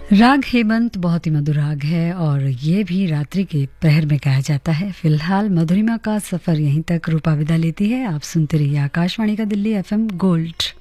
राग हेमंत बहुत ही मधुर राग है और ये भी रात्रि के प्रहर में गाया जाता है। फिलहाल मधुरिमा का सफर यहीं तक रूपा विदा लेती है। आप सुनते रहिए आकाशवाणी का दिल्ली एफएम गोल्ड।